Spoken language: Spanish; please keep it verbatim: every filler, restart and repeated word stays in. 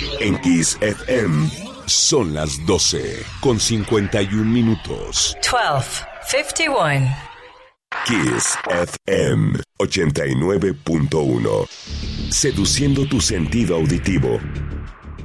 En Kiss F M son las doce con cincuenta y un minutos. doce cincuenta y uno. Kiss F M ochenta y nueve punto uno. Seduciendo tu sentido auditivo.